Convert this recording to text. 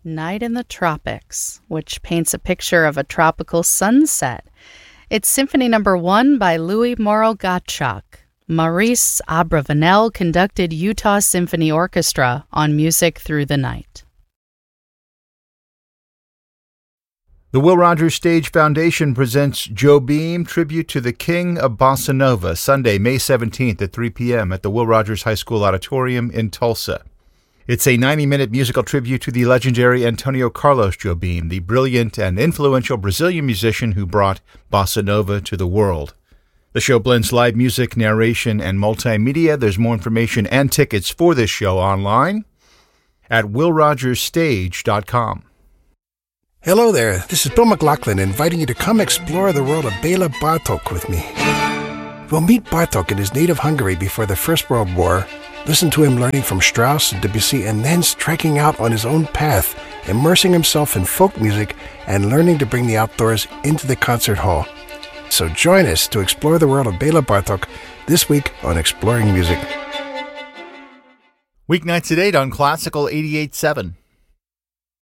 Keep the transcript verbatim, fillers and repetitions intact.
Night in the Tropics, which paints a picture of a tropical sunset. It's Symphony Number One by Louis Moral Gottschalk. Maurice Abravanel conducted Utah Symphony Orchestra on Music Through the Night. The Will Rogers Stage Foundation presents Jobim, Tribute to the King of Bossa Nova, Sunday, May seventeenth at three p.m. at the Will Rogers High School Auditorium in Tulsa. It's a ninety-minute musical tribute to the legendary Antonio Carlos Jobim, the brilliant and influential Brazilian musician who brought bossa nova to the world. The show blends live music, narration, and multimedia. There's more information and tickets for this show online at will rogers stage dot com. Hello there, this is Bill McLaughlin inviting you to come explore the world of Bela Bartok with me. We'll meet Bartok in his native Hungary before the First World War, listen to him learning from Strauss and Debussy, and then striking out on his own path, immersing himself in folk music and learning to bring the outdoors into the concert hall. So join us to explore the world of Bela Bartok this week on Exploring Music. Weeknights at eight on Classical eighty-eight point seven.